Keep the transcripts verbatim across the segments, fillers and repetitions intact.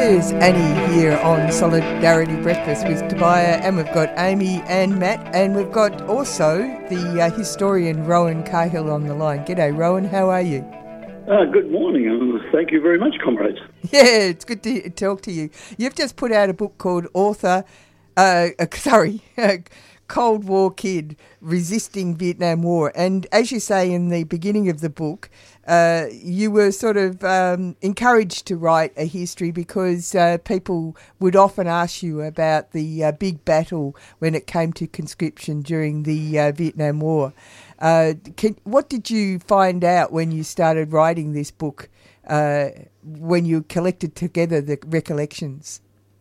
It's Annie here on Solidarity Breakfast with Tobiah, and we've got Amy and Matt, and we've got also the uh, historian Rowan Cahill on the line. G'day, Rowan, how are you? Uh, good morning, and thank you very much, comrades. Yeah, it's good to talk to you. You've just put out a book called Author, uh, uh, sorry, Cold War Kid, Resisting Vietnam War. And as you say in the beginning of the book, uh, you were sort of um, encouraged to write a history because uh, people would often ask you about the uh, big battle when it came to conscription during the uh, Vietnam War. Uh, can, what did you find out when you started writing this book, uh, when you collected together the recollections?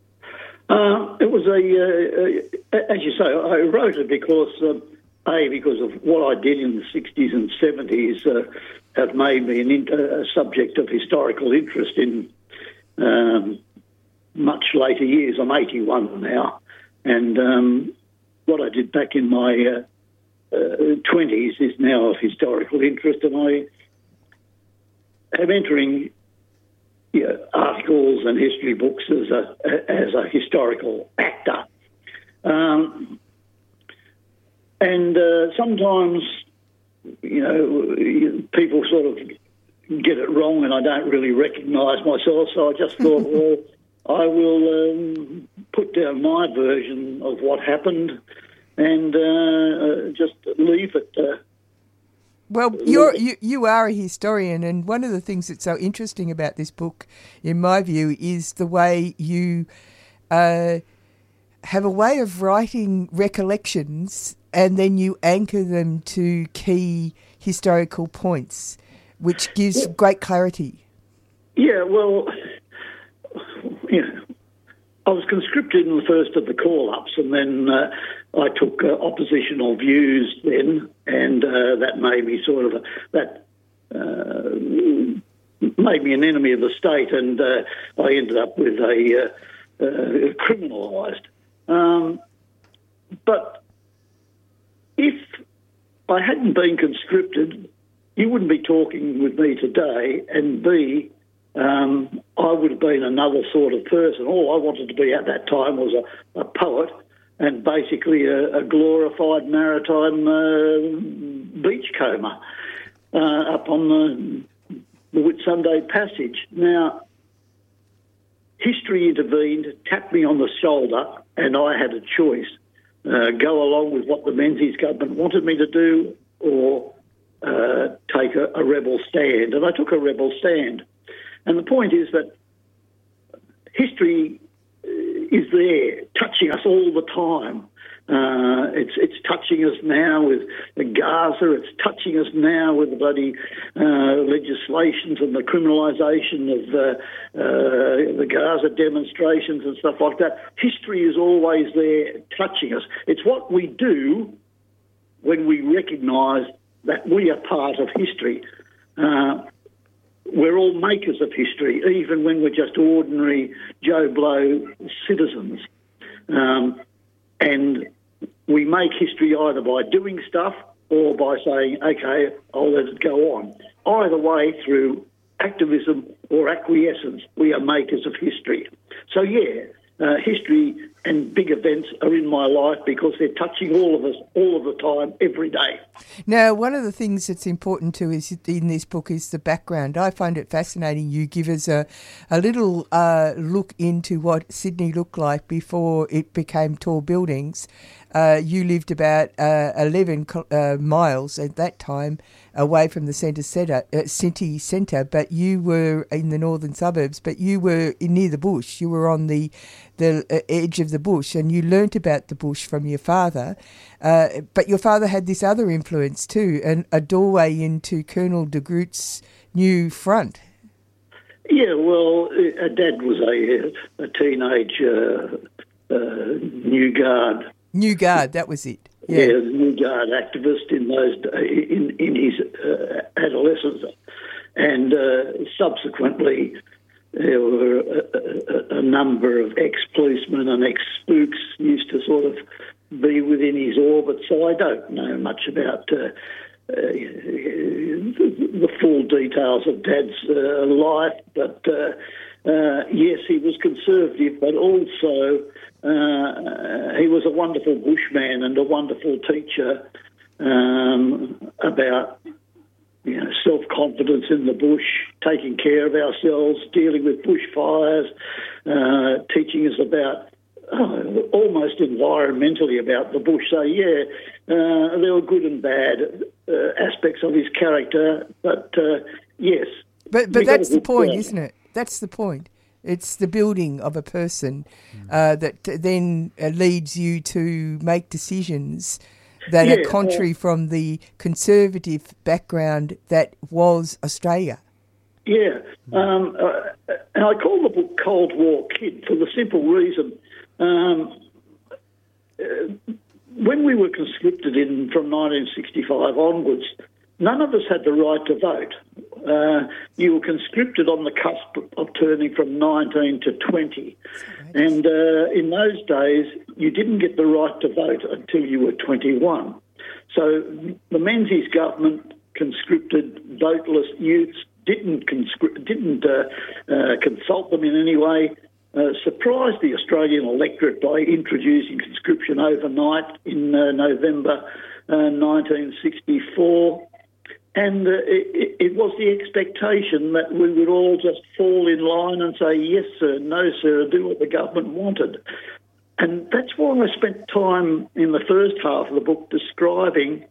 Uh, it was a, uh, uh, as you say, I wrote it because, uh, A, because of what I did in the sixties and seventies uh, have made me an in, uh, a subject of historical interest in um, much later years. I'm eighty-one now, and um, what I did back in my uh, uh, twenties is now of historical interest, and I am entering Yeah, articles and history books as a as a historical actor, um, and uh, sometimes you know people sort of get it wrong, and I don't really recognise myself. So I just thought, well, I will um, put down my version of what happened, and uh, uh, just leave it. Uh, Well, you're, you you are a historian, and one of the things that's so interesting about this book, in my view, is the way you uh, have a way of writing recollections and then you anchor them to key historical points, which gives yeah. great clarity. Yeah, well, you know, I was conscripted in the first of the call-ups, and then uh, I took uh, oppositional views then, and uh, that made me sort of a, that uh, made me an enemy of the state, and uh, I ended up with a uh, uh, criminalised. Um, but if I hadn't been conscripted, you wouldn't be talking with me today, and B, um, I would have been another sort of person. All I wanted to be at that time was a, a poet, and basically a, a glorified maritime uh, beachcomber uh, up on the, the Whitsunday Passage. Now, history intervened, tapped me on the shoulder, and I had a choice. Uh, go along with what the Menzies government wanted me to do, or uh, take a, a rebel stand. And I took a rebel stand. And the point is that history is there, touching us all the time. Uh, it's it's touching us now with the Gaza. It's touching us now with the bloody uh, legislations and the criminalisation of uh, uh, the Gaza demonstrations and stuff like that. History is always there, touching us. It's what we do when we recognise that we are part of history. Uh, We're all makers of history, even when we're just ordinary Joe Blow citizens. Um, and we make history either by doing stuff or by saying, OK, I'll let it go on. Either way, through activism or acquiescence, we are makers of history. So, yeah, uh, history and big events are in my life because they're touching all of us all of the time, every day. Now, one of the things that's important too is in this book is the background. I find it fascinating. You give us a, a little uh, look into what Sydney looked like before it became tall buildings. Uh, you lived about uh, eleven uh, miles at that time away from the centre centre, uh, city centre, but you were in the northern suburbs, but you were near the bush. You were on the, the uh, edge of the bush, and you learnt about the bush from your father. Uh, but your father had this other influence too, and a doorway into Colonel de Groot's new front. Yeah, well, uh, Dad was a, a teenage uh, uh, New Guard. New Guard, that was it. Yeah, yeah New Guard activist in those in in his uh, adolescence, and uh, subsequently there were a, a, a number of ex-policemen and ex-spooks used to sort of be within his orbit. So I don't know much about uh, uh, the, the full details of Dad's uh, life, but uh, uh, yes, he was conservative, but also uh, he was a wonderful bushman and a wonderful teacher um, about, you know, self-confidence in the bush, taking care of ourselves, dealing with bushfires, uh, teaching us about oh, almost environmentally about the bush. So, yeah, uh, there were good and bad uh, aspects of his character, but uh, yes. But but that's the point, plan. Isn't it? That's the point. It's the building of a person uh, that then uh, leads you to make decisions that yeah, are contrary uh, from the conservative background that was Australia. Yeah, um, uh, and I call the book Cold War Kid for the simple reason, um, uh, when we were conscripted in from nineteen sixty-five onwards, none of us had the right to vote. Uh, you were conscripted on the cusp of turning from nineteen to twenty. And uh, in those days, you didn't get the right to vote until you were twenty-one. So the Menzies government conscripted voteless youths, didn't conscri- didn't uh, uh, consult them in any way, uh, surprised the Australian electorate by introducing conscription overnight in uh, November uh, nineteen sixty-four. And uh, it, it was the expectation that we would all just fall in line and say, yes, sir, no, sir, do what the government wanted. And that's why I spent time in the first half of the book describing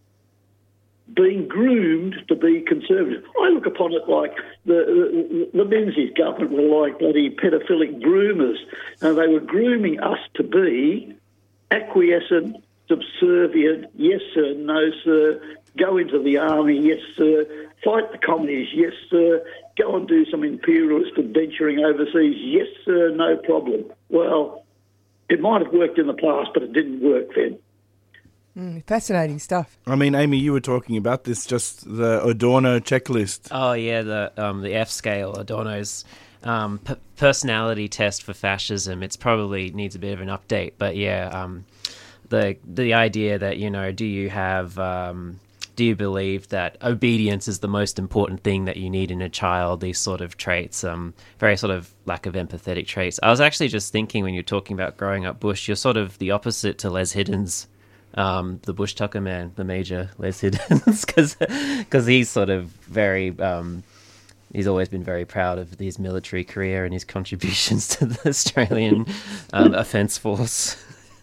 being groomed to be conservative. I look upon it like the, the, the Menzies government were like bloody pedophilic groomers. And they were grooming us to be acquiescent, subservient, yes, sir, no, sir, go into the army, yes, sir, fight the communists, yes, sir, go and do some imperialist adventuring overseas, yes, sir, no problem. Well, it might have worked in the past, but it didn't work then. Mm, fascinating stuff. I mean, Amy, you were talking about this, just the Adorno checklist. Oh, yeah, the um, the F scale, Adorno's um, p- personality test for fascism. It's probably needs a bit of an update, but yeah, um, the the idea that, you know, do you have... Um, do you believe that obedience is the most important thing that you need in a child? These sort of traits, um, very sort of lack of empathetic traits. I was actually just thinking when you're talking about growing up bush, you're sort of the opposite to Les Hiddens, um, the bush tucker man, the Major Les Hiddens, because he's sort of very... Um, he's always been very proud of his military career and his contributions to the Australian um, Offence Force.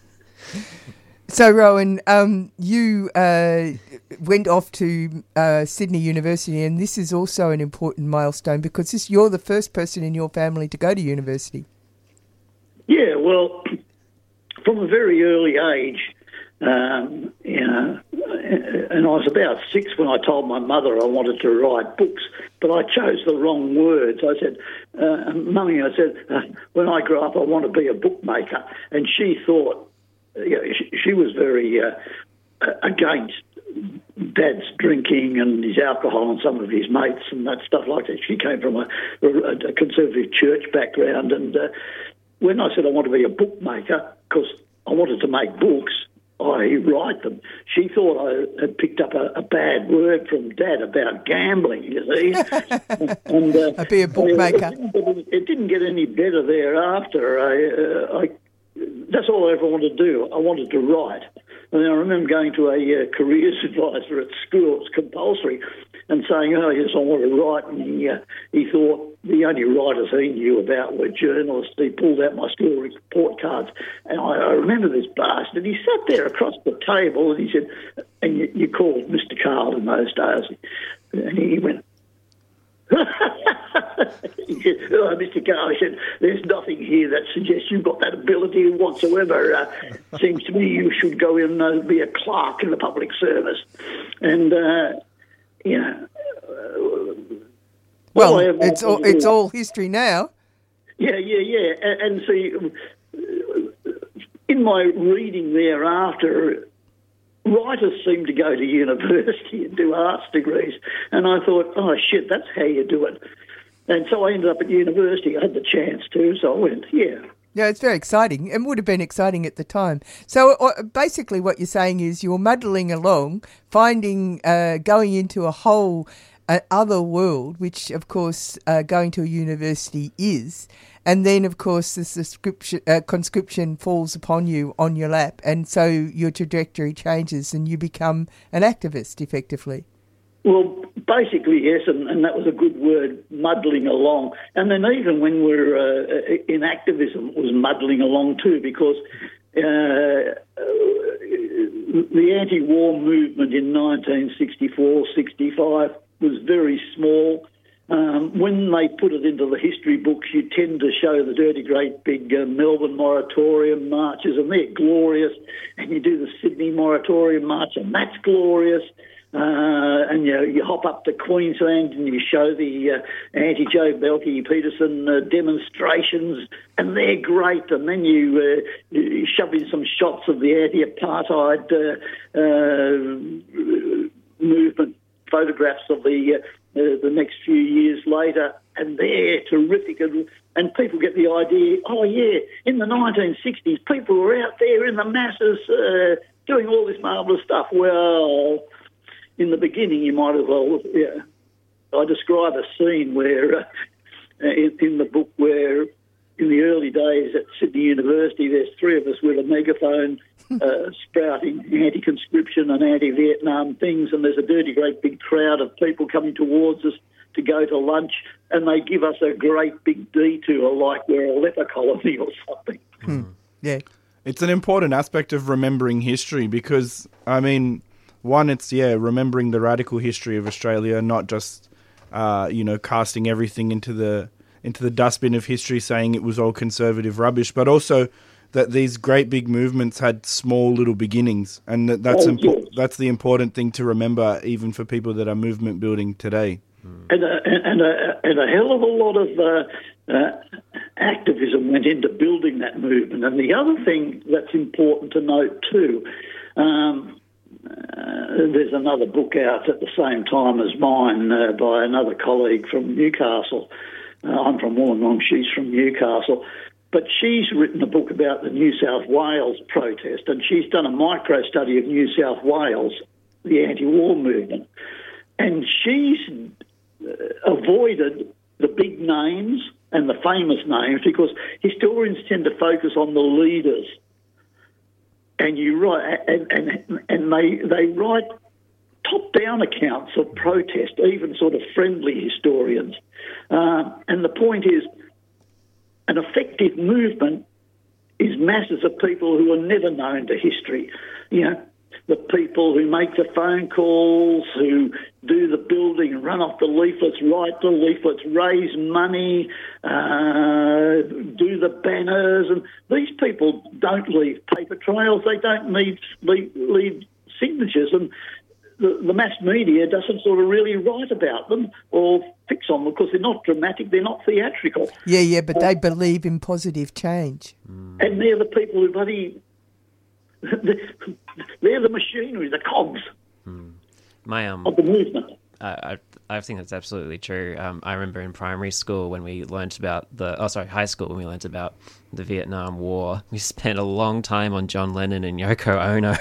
So, Rowan, um, you uh, went off to uh, Sydney University, and this is also an important milestone because this, you're the first person in your family to go to university. Yeah, well, from a very early age, um, you know, and I was about six when I told my mother I wanted to write books, but I chose the wrong words. I said, uh, Mummy, I said, uh, when I grow up I want to be a bookmaker. And she thought, you know, she, she was very uh, against Dad's drinking and his alcohol and some of his mates and that stuff like that. She came from a, a conservative church background, and uh, when I said I want to be a bookmaker, because I wanted to make books, I write them, she thought I had picked up a, a bad word from Dad about gambling, you see. and uh, I'd be a bookmaker. It didn't, it didn't get any better thereafter. I, uh, I That's all I ever wanted to do. I wanted to write. And I remember going to a uh, careers advisor at school, it was compulsory, and saying, oh, yes, I want to write. And he, uh, he thought the only writers he knew about were journalists. He pulled out my school report cards. And I, I remember this bastard. He sat there across the table and he said, and you, you called Mister Carl in those days. And he went, he said, oh, Mister Carr, he said, there's nothing here that suggests you've got that ability whatsoever. Uh, seems to me you should go in and uh, be a clerk in the public service. And, uh, you know... Uh, well, it's all, it's all history now. Yeah, yeah, yeah. And, and see, in my reading thereafter... writers seem to go to university and do arts degrees. And I thought, oh, shit, that's how you do it. And so I ended up at university. I had the chance to, so I went, yeah. Yeah, it's very exciting. It would have been exciting at the time. So uh, basically what you're saying is you're muddling along, finding, uh, going into a whole an other world, which of course uh, going to a university is, and then of course the subscription, uh, conscription falls upon you on your lap, and so your trajectory changes and you become an activist effectively. Well, basically, yes, and, and that was a good word, muddling along. And then even when we're uh, in activism, it was muddling along too, because uh, the anti-war movement in nineteen sixty-four, sixty-five was very small. Um, when they put it into the history books, you tend to show the dirty, great big uh, Melbourne moratorium marches, and they're glorious. And you do the Sydney moratorium march, and that's glorious. Uh, and you, you hop up to Queensland and you show the uh, anti-Joe Belkey-Peterson uh, demonstrations, and they're great. And then you, uh, you shove in some shots of the anti-apartheid uh, uh, movement, photographs of the uh, uh, the next few years later, and they're terrific. And, and people get the idea, oh, yeah, in the nineteen sixties, people were out there in the masses uh, doing all this marvellous stuff. Well, in the beginning, you might as well, yeah. I describe a scene where, uh, in, in the book, where in the early days at Sydney University, there's three of us with a megaphone uh, sprouting anti-conscription and anti-Vietnam things, and there's a dirty, great big crowd of people coming towards us to go to lunch, and they give us a great big detour like we're a leper colony or something. Hmm. Yeah. It's an important aspect of remembering history because, I mean... One, it's, yeah, remembering the radical history of Australia, not just, uh, you know, casting everything into the into the dustbin of history, saying it was all conservative rubbish, but also that these great big movements had small little beginnings, and that that's, oh, impo- yes. that's the important thing to remember, even for people that are movement building today. And a, and a, and a hell of a lot of uh, uh, activism went into building that movement. And the other thing that's important to note too, um, Uh, there's another book out at the same time as mine uh, by another colleague from Newcastle. Uh, I'm from Wollongong, she's from Newcastle. But she's written a book about the New South Wales protest, and she's done a micro-study of New South Wales, the anti-war movement. And she's uh, avoided the big names and the famous names because historians tend to focus on the leaders. And you write, and and, and they they write top-down accounts of protest, even sort of friendly historians. Uh, and the point is, an effective movement is masses of people who are never known to history. You know, the people who make the phone calls, who do the building, run off the leaflets, write the leaflets, raise money, uh, do the banners. And these people don't leave paper trails. They don't need leave, leave signatures. And the, the mass media doesn't sort of really write about them or fix on them because they're not dramatic, they're not theatrical. Yeah, yeah, but uh, they believe in positive change. And they're the people who bloody... they're the machinery, the cogs hmm. My, um, of the movement. I, I, I think that's absolutely true. Um, I remember in primary school when we learnt about the... Oh, sorry, high school when we learnt about the Vietnam War. We spent a long time on John Lennon and Yoko Ono.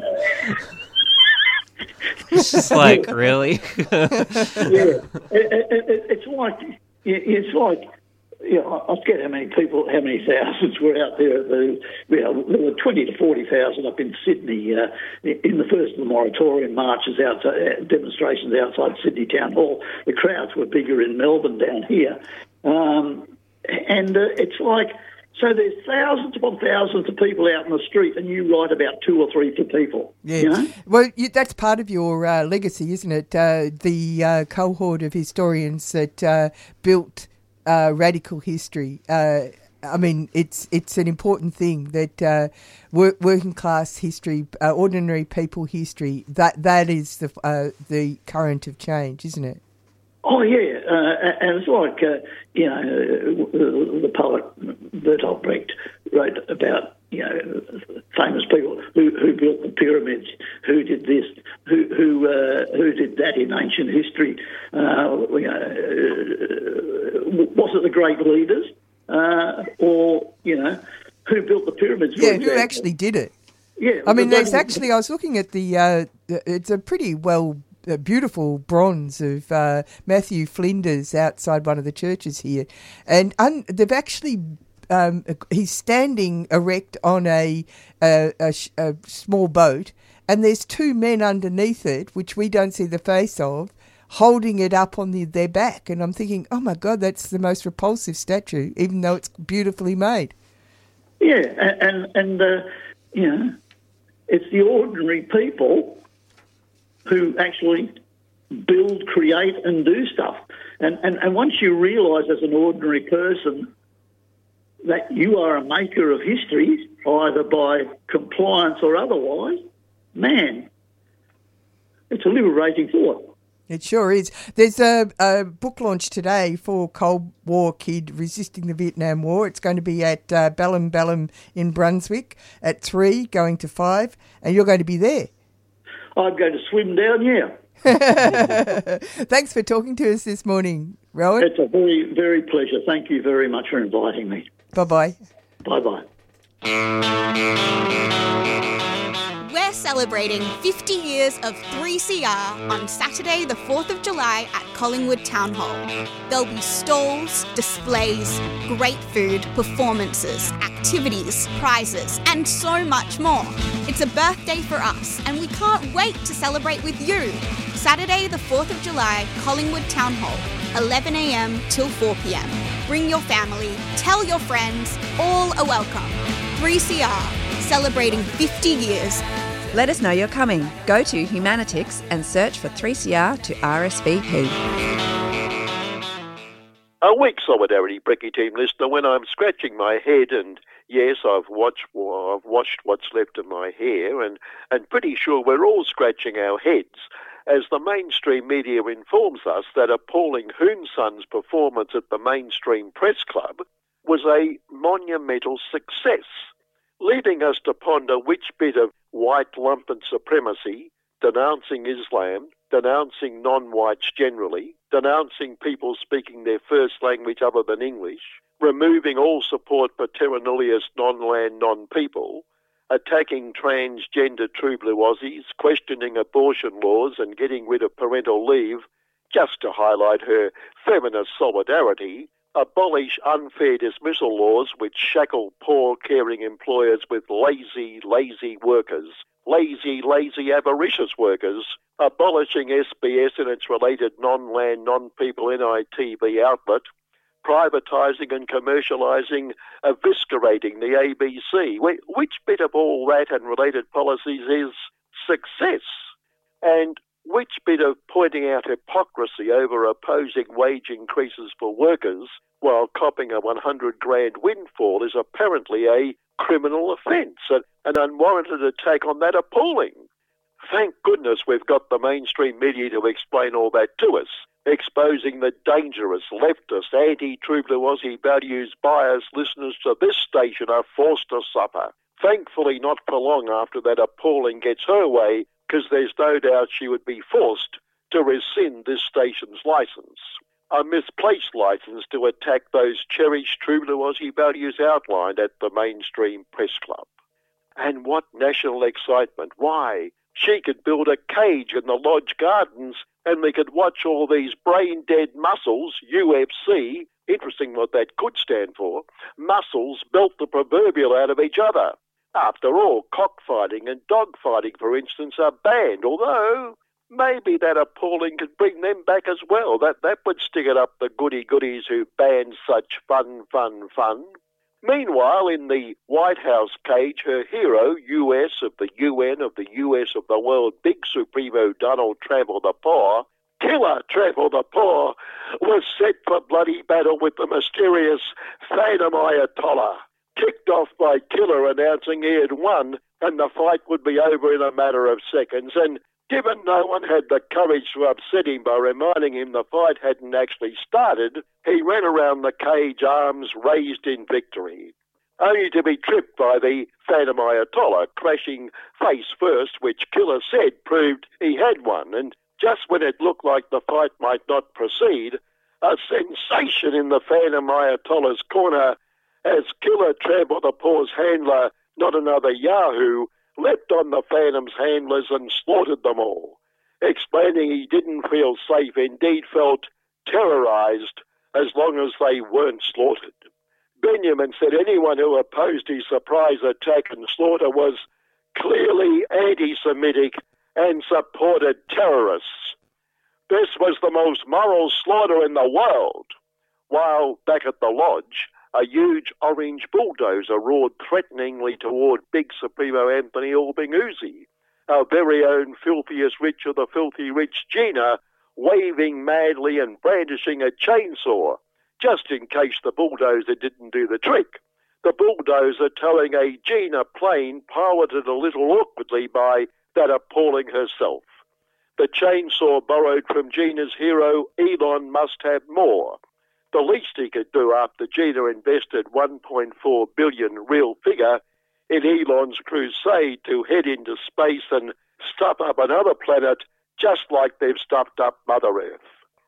It's just like, really? Yeah. It, it, it's like... It's like... You know, I forget how many people, how many thousands were out there. The, you know, there were twenty to forty thousand up in Sydney uh, in the first of the moratorium marches, outside, demonstrations outside Sydney Town Hall. The crowds were bigger in Melbourne down here. Um, and uh, it's like, so there's thousands upon thousands of people out in the street, and you write about two or three people. Yeah. You know? Well, you, that's part of your uh, legacy, isn't it? Uh, the uh, cohort of historians that uh, built... Uh, radical history. Uh, I mean, it's it's an important thing that uh, work, working class history, uh, ordinary people history. That that is the uh, the current of change, isn't it? Oh yeah, uh, and it's like uh, you know uh, the poet Bertolt Brecht wrote about you know famous people who, who built the pyramids, who did this, who who uh, who did that in ancient history. Uh, you know, was it the great leaders, uh, or you know, who built the pyramids? Yeah, example? who actually did it? Yeah, I mean, the, there's actually. I was looking at the. Uh, the it's a pretty well a beautiful bronze of uh, Matthew Flinders outside one of the churches here. And un- they've actually, um, he's standing erect on a, a, a, a small boat, and there's two men underneath it, which we don't see the face of, holding it up on the, their back. And I'm thinking, oh my God, that's the most repulsive statue, even though it's beautifully made. Yeah, and, and, and uh, you know, it's the ordinary people who actually build, create and do stuff. And, and, and once you realise as an ordinary person that you are a maker of history, either by compliance or otherwise, man, it's a liberating thought. It sure is. There's a, a book launch today for Cold War Kid Resisting the Vietnam War. It's going to be at uh, Bellum Bellum in Brunswick at three, going to five, and you're going to be there. I'm going to swim down, yeah. Thanks for talking to us this morning, Rowan. It's a very, very pleasure. Thank you very much for inviting me. Bye-bye. Bye-bye. We're celebrating fifty years of three C R on Saturday the fourth of July at Collingwood Town Hall. There'll be stalls, displays, great food, performances, activities, prizes, and so much more. It's a birthday for us, and we can't wait to celebrate with you. Saturday the fourth of July, Collingwood Town Hall, eleven a m till four p m. Bring your family, tell your friends, all are welcome. three C R, celebrating fifty years. Let us know you're coming. Go to Humanitix and search for three C R to R S V P. A weak solidarity, Bricky Team listener, when I'm scratching my head, and yes, I've watched, well, I've washed what's left of my hair, and, and pretty sure we're all scratching our heads, as the mainstream media informs us that appalling Hoon Sons' performance at the Mainstream Press Club was a monumental success, leaving us to ponder which bit of white lumpen supremacy, denouncing Islam, denouncing non-whites generally, denouncing people speaking their first language other than English, removing all support for terra nullius non-land non-people, attacking transgender true blue Aussies, questioning abortion laws and getting rid of parental leave, just to highlight her feminist solidarity, abolish unfair dismissal laws which shackle poor caring employers with lazy, lazy workers, lazy, lazy avaricious workers, abolishing S B S and its related non-land, non-people N I T V outlet, privatising and commercialising, eviscerating the A B C. Which bit of all that and related policies is success? And which bit of pointing out hypocrisy over opposing wage increases for workers while copping a one hundred grand windfall is apparently a criminal offence, an unwarranted attack on that appalling? Thank goodness we've got the mainstream media to explain all that to us, exposing the dangerous leftist, anti-True Blue Aussie values bias listeners to this station are forced to suffer. Thankfully not for long after that appalling gets her way, because there's no doubt she would be forced to rescind this station's licence. A misplaced licence to attack those cherished True Blue Aussie values outlined at the Mainstream Press Club. And what national excitement. Why? She could build a cage in the Lodge Gardens and we could watch all these brain-dead muscles, U F C, interesting what that could stand for, muscles belt the proverbial out of each other. After all, cockfighting and dogfighting, for instance, are banned, although maybe that appalling could bring them back as well. That that would stick it up the goody-goodies who ban such fun, fun, fun. Meanwhile, in the White House cage, her hero, U S of the U N of the U S of the world, Big Supremo Donald Trample the Paw, Killer Trample the Paw, was set for bloody battle with the mysterious Phantom Ayatollah. Kicked off by Killer announcing he had won and the fight would be over in a matter of seconds, and given no one had the courage to upset him by reminding him the fight hadn't actually started, he ran around the cage, arms raised in victory, only to be tripped by the Phantom Ayatollah, crashing face first, which Killer said proved he had won. And just when it looked like the fight might not proceed, a sensation in the Phantom Ayatollah's corner as Killer Trample the Paw's handler, not another Yahoo, leapt on the Phantom's handlers and slaughtered them all. explaining he didn't feel safe, indeed felt terrorised as long as they weren't slaughtered. Benjamin said anyone who opposed his surprise attack and slaughter was clearly anti-Semitic and supported terrorists. This was the most moral slaughter in the world. While back at the lodge, a huge orange bulldozer roared threateningly toward big Supremo Anthony Albanese, our very own filthiest rich of the filthy rich, Gina, waving madly and brandishing a chainsaw, just in case the bulldozer didn't do the trick. The bulldozer towing a Gina plane piloted a little awkwardly by that appalling herself. The chainsaw borrowed from Gina's hero, Elon must have more. The least he could do after Gina invested one point four billion dollars real figure in Elon's crusade to head into space and stuff up another planet just like they've stuffed up Mother Earth.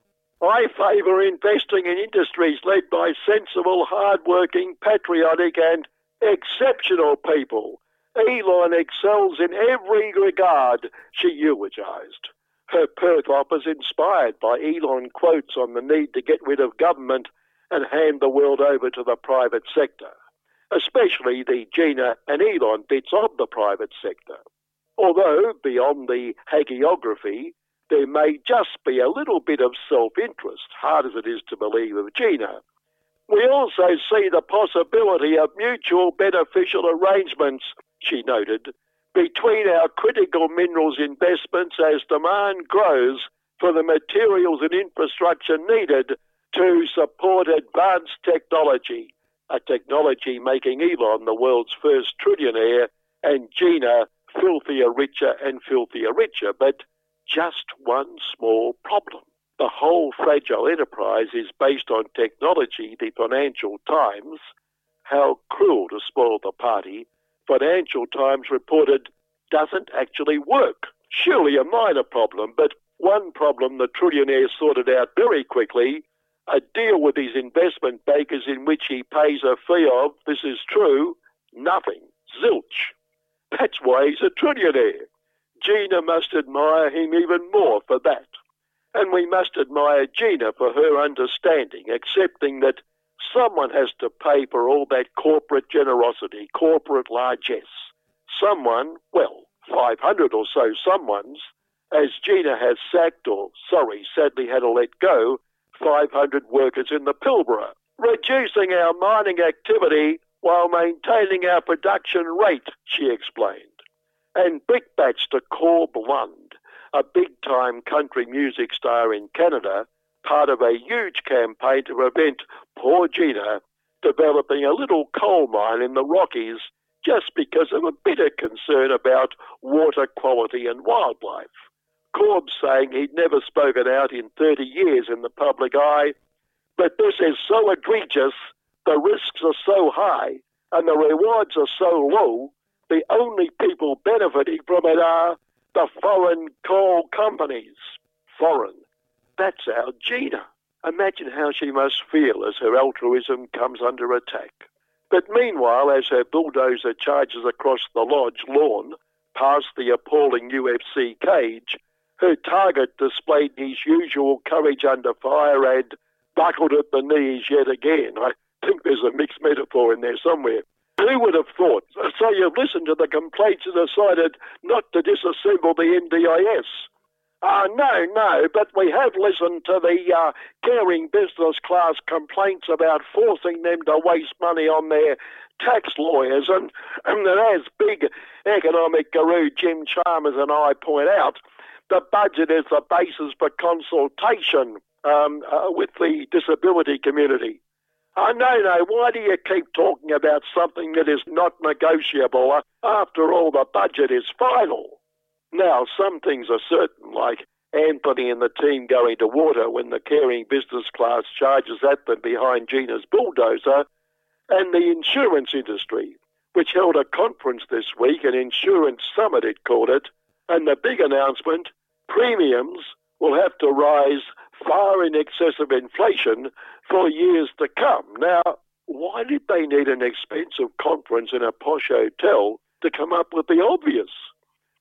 I favour investing in industries led by sensible, hard-working, patriotic and exceptional people. Elon excels in every regard, she eulogised. Her Perth office inspired by Elon quotes on the need to get rid of government and hand the world over to the private sector, especially the Gina and Elon bits of the private sector. Although, beyond the hagiography, there may just be a little bit of self-interest, hard as it is to believe of Gina. We also see the possibility of mutual beneficial arrangements, she noted, between our critical minerals investments as demand grows for the materials and infrastructure needed to support advanced technology, a technology making Elon the world's first trillionaire and Gina filthier richer and filthier richer. But just one small problem. The whole fragile enterprise is based on technology, the Financial Times, how cruel to spoil the party, Financial Times reported doesn't actually work. Surely a minor problem, but one problem the trillionaire sorted out very quickly, a deal with his investment bankers in which he pays a fee of, this is true, nothing, zilch. That's why he's a trillionaire. Gina must admire him even more for that. And we must admire Gina for her understanding, accepting that someone has to pay for all that corporate generosity, corporate largesse. Someone, well, five hundred or so someones, as Gina has sacked or, sorry, sadly had to let go, five hundred workers in the Pilbara, reducing our mining activity while maintaining our production rate, she explained. And brickbats to Corb Lund, a big-time country music star in Canada, part of a huge campaign to prevent poor Gina developing a little coal mine in the Rockies just because of a bit of concern about water quality and wildlife. Corb saying he'd never spoken out in thirty years in the public eye, but this is so egregious, the risks are so high, and the rewards are so low, the only people benefiting from it are the foreign coal companies. Foreign. That's our Gina. Imagine how she must feel as her altruism comes under attack. But meanwhile, as her bulldozer charges across the lodge lawn, past the appalling U F C cage, her target displayed his usual courage under fire and buckled at the knees yet again. I think there's a mixed metaphor in there somewhere. Who would have thought? So you've listened to the complaints and decided not to disassemble the N D I S. Uh, no, no, but we have listened to the uh, caring business class complaints about forcing them to waste money on their tax lawyers. And, and as big economic guru Jim Chalmers and I point out, the budget is the basis for consultation um, uh, with the disability community. Uh, no, no, why do you keep talking about something that is not negotiable? Uh, after all, the budget is final. Now, some things are certain, like Anthony and the team going to water when the caring business class charges at them behind Gina's bulldozer, and the insurance industry, which held a conference this week, an insurance summit it called it, and the big announcement, premiums will have to rise far in excess of inflation for years to come. Now, why did they need an expensive conference in a posh hotel to come up with the obvious?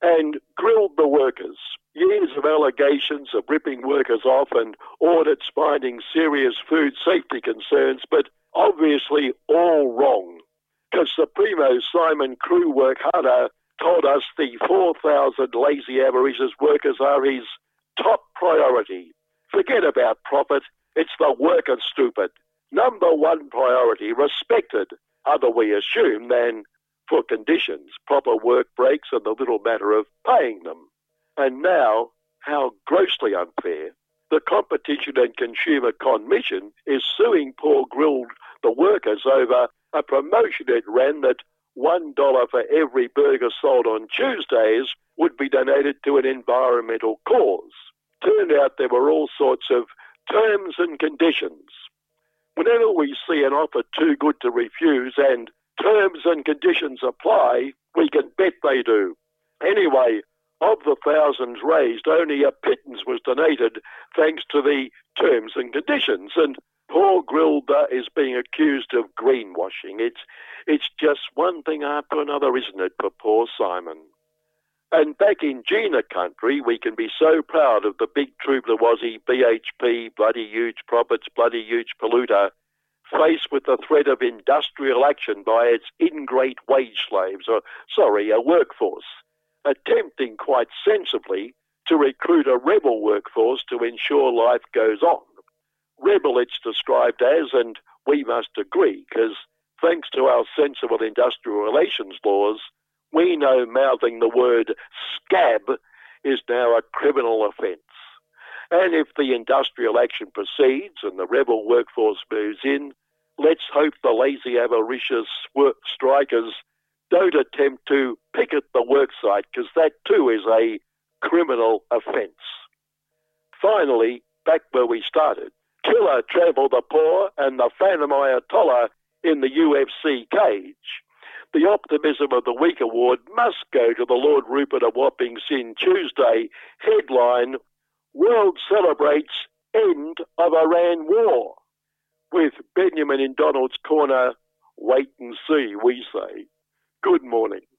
and grilled the workers. Years of allegations of ripping workers off and audits finding serious food safety concerns, but obviously all wrong. Because Supremo Simon Crew-Workhunter told us the four thousand lazy avaricious workers are his top priority. Forget about profit, it's the worker, stupid. Number one priority, respected, other we assume, than for conditions, proper work breaks and the little matter of paying them. And now, how grossly unfair, the Competition and Consumer Commission is suing Paul Grilled the workers over a promotion it ran that one dollar for every burger sold on Tuesdays would be donated to an environmental cause. Turned out there were all sorts of terms and conditions. Whenever we see an offer too good to refuse and terms and conditions apply, we can bet they do. Anyway, of the thousands raised, only a pittance was donated thanks to the terms and conditions. And Paul Grilled is being accused of greenwashing. It's, it's just one thing after another, isn't it, for poor Simon? And back in Gina country, we can be so proud of the big troop that was he, B H P, bloody huge profits, bloody huge polluter, faced with the threat of industrial action by its ingrate wage slaves, or, sorry, a workforce, attempting quite sensibly to recruit a rebel workforce to ensure life goes on. Rebel it's described as, and we must agree, because thanks to our sensible industrial relations laws, we know mouthing the word scab is now a criminal offence. And if the industrial action proceeds and the rebel workforce moves in, let's hope the lazy avaricious work strikers don't attempt to picket the worksite, because that too is a criminal offence. Finally, back where we started, Killer Travel the Poor and the Phantom Ayatollah in the U F C cage. The Optimism of the Week award must go to the Lord Rupert of Wapping Sin Tuesday headline, World Celebrates End of Iran War. With Benjamin in Donald's corner, wait and see, we say. Good morning.